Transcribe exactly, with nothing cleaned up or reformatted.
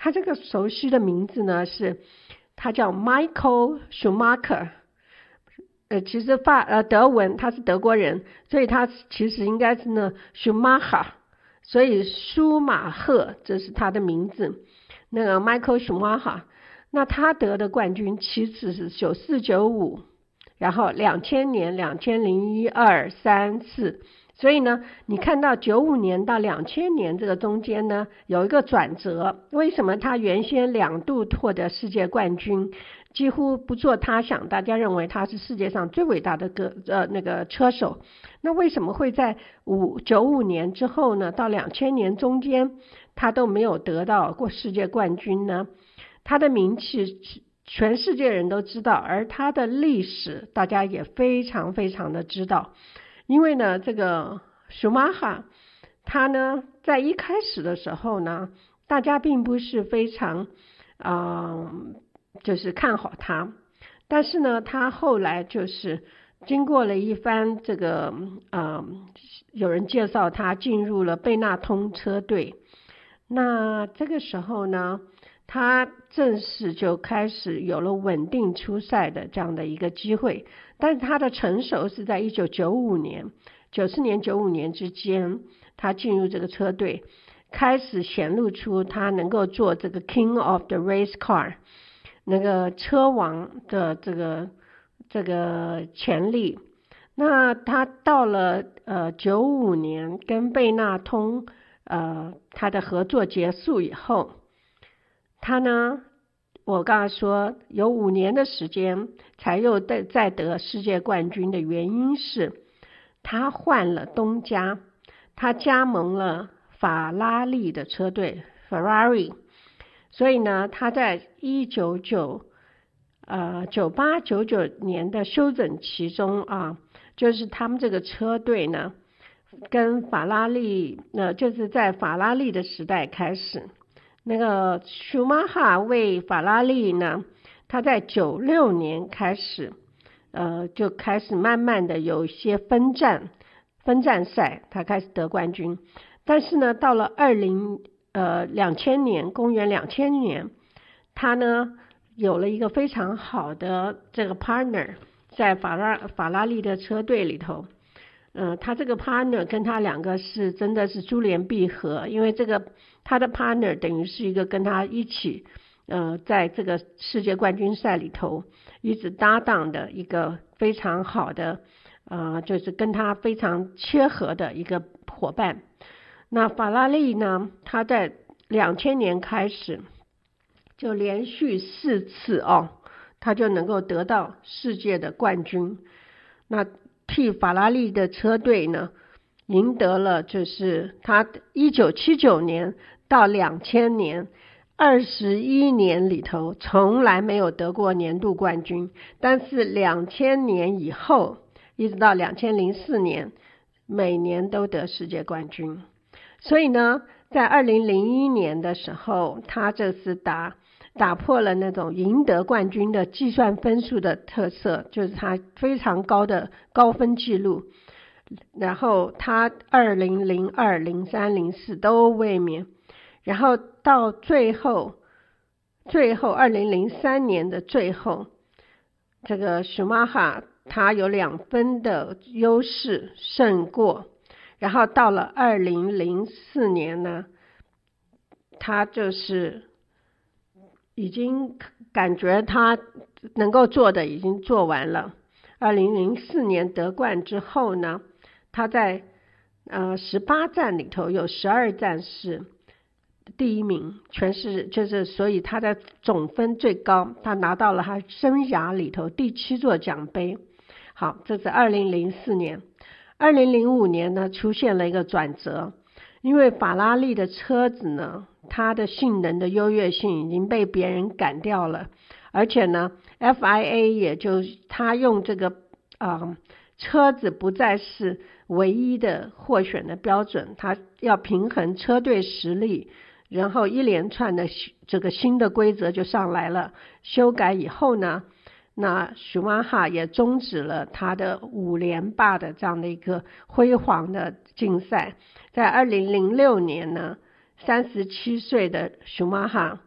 他这个熟悉的名字呢是他叫 Michael Schumacher， 呃，其实法呃德文他是德国人，所以他其实应该是呢 Schumacher， 所以舒马赫这是他的名字。那个 Michael Schumacher， 那他得的冠军其实是九四九五，然后两千年、两千零一、二、三、四。所以呢，你看到九五年到两千年这个中间呢，有一个转折。为什么他原先两度获得世界冠军，几乎不做他想，大家认为他是世界上最伟大的个呃那个车手？那为什么会在五九五年之后呢，到两千年中间，他都没有得到过世界冠军呢？他的名气全世界人都知道，而他的历史大家也非常非常的知道。因为呢，这个舒马哈他呢，在一开始的时候呢，大家并不是非常呃，就是看好他，但是呢，他后来就是经过了一番这个呃，有人介绍他进入了贝纳通车队。那这个时候呢，他正式就开始有了稳定出赛的这样的一个机会。但是他的成熟是在一九九五年、九四年、九五年之间，他进入这个车队，开始显露出他能够做这个 King of the Race Car 那个车王的这个这个潜力。那他到了呃九五年跟贝纳通呃他的合作结束以后，他呢，我刚才说有五年的时间才又再得世界冠军的原因是他换了东家，他加盟了法拉利的车队 Ferrari。 所以呢，他在一九九呃九八九九年的休整期中啊，就是他们这个车队呢跟法拉利呃就是在法拉利的时代开始。那个舒马哈为法拉利呢，他在九六年开始呃就开始慢慢的有一些分站分站赛，他开始得冠军。但是呢，到了二零呃两千年，公元两千年，他呢有了一个非常好的这个 partner 在法拉法拉利的车队里头。呃，他这个 partner 跟他两个是真的是珠联璧合，因为这个他的 partner 等于是一个跟他一起呃在这个世界冠军赛里头一直搭档的一个非常好的呃就是跟他非常切合的一个伙伴。那法拉利呢，他在两千年开始就连续四次哦，他就能够得到世界的冠军。那替法拉利的车队呢，赢得了就是他一九七九年到两千年二十一年里头从来没有得过年度冠军，但是两千年以后一直到两千零四年每年都得世界冠军。所以呢，在二零零一年的时候，他这次打打破了那种赢得冠军的计算分数的特色，就是他非常高的高分记录。然后他二零零二、零三、零四都卫冕，然后到最后最后二零零三年的最后，这个舒马哈他有两分的优势胜过。然后到了二零零四年呢，他就是已经感觉他能够做的已经做完了。二零零四年得冠之后呢，他在呃十八站里头有十二站是第一名，全是就是所以他的总分最高，他拿到了他生涯里头第七座奖杯。好，这是二零零四年。二零零五年呢，出现了一个转折，因为法拉利的车子呢，它的性能的优越性已经被别人赶掉了，而且呢 F I A 也就他用这个呃车子不再是唯一的获选的标准，他要平衡车队实力，然后一连串的这个新的规则就上来了。修改以后呢，那舒马哈也终止了他的五连霸的这样的一个辉煌的竞赛。在二零零六年呢，三十七岁的舒马哈